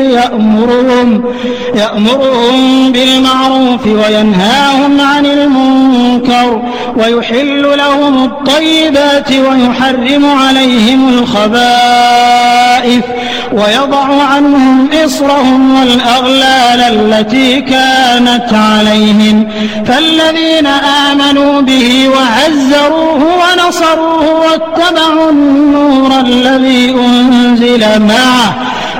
يأمرهم بالمعروف وينهاهم عن المنكر ويحل لهم الطيبات ويحرم عليهم الخبائث ويضع عنهم إصرهم والأغلال التي كانت عليهم فالذين آمنوا به وعزروه ونصروه واتبعوا النور الذي أنزل معه